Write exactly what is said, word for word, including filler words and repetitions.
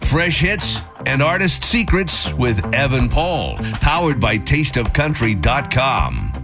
Fresh hits and artist secrets with Evan Paul, powered by taste of country dot com.